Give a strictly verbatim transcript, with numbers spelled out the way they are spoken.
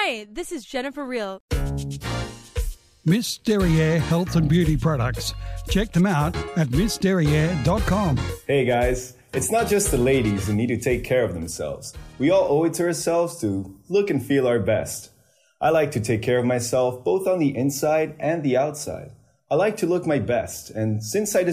Hi, this is Jennifer Real. Miss Derriere Health and Beauty Products. Check them out at miss derriere dot com. Hey guys, it's not just the ladies who need to take care of themselves. We all owe it to ourselves to look and feel our best. I like to take care of myself both on the inside and the outside. I like to look my best, and since I